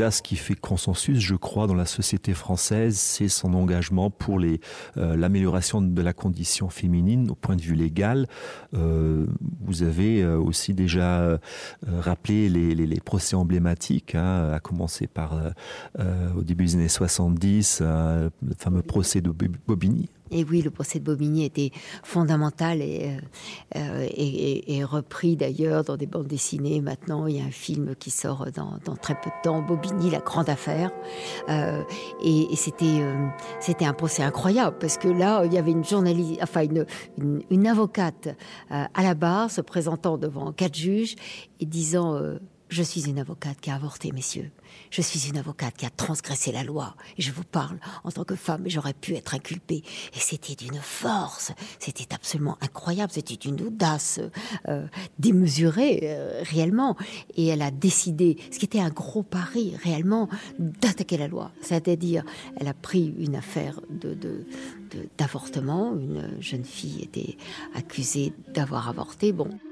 cas, ce qui fait consensus, je crois, dans la société française, c'est son engagement pour l'amélioration de la condition féminine au point de vue légal. Vous avez aussi déjà rappelé les procès emblématiques, à commencer par, au début des années 70, le fameux procès de Bobigny. Et oui, le procès de Bobigny était fondamental et repris d'ailleurs dans des bandes dessinées. Maintenant, il y a un film qui sort dans très peu de temps, Bobigny, la grande affaire. Et c'était un procès incroyable parce que là, il y avait une journaliste, enfin une avocate à la barre se présentant devant 4 juges et disant je suis une avocate qui a avorté, messieurs. Je suis une avocate qui a transgressé la loi. Et je vous parle en tant que femme, et j'aurais pu être inculpée. Et c'était d'une force, c'était absolument incroyable, c'était d'une audace démesurée, réellement. Et elle a décidé, ce qui était un gros pari, réellement, d'attaquer la loi. C'est-à-dire, elle a pris une affaire d'avortement. Une jeune fille était accusée d'avoir avorté. Bon,